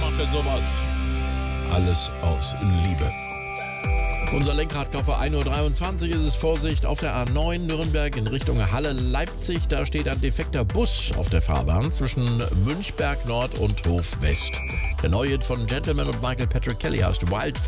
macht denn sowas? Alles aus Liebe. Unser Lenkrad für 1:23 Uhr ist es. Vorsicht auf der A9 Nürnberg in Richtung Halle-Leipzig. Da steht ein defekter Bus auf der Fahrbahn zwischen Münchberg Nord und Hof West. Der neue Hit von Gentleman und Michael Patrick Kelly heißt Wildfire.